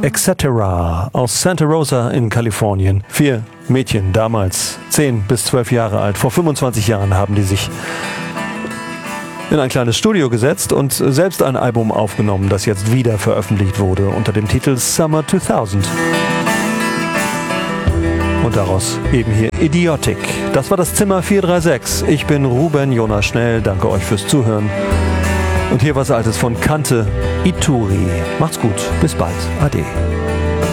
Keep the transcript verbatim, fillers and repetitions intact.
et cetera aus Santa Rosa in Kalifornien. Vier Mädchen, damals zehn bis zwölf Jahre alt. Vor fünfundzwanzig Jahren haben die sich in ein kleines Studio gesetzt und selbst ein Album aufgenommen, das jetzt wieder veröffentlicht wurde unter dem Titel Summer zweitausend. Und daraus eben hier Idiotic. Das war das Zimmer vier drei sechs. Ich bin Ruben Jonas Schnell. Danke euch fürs Zuhören. Und hier was Altes von Kante, Ituri. Macht's gut. Bis bald. Ade.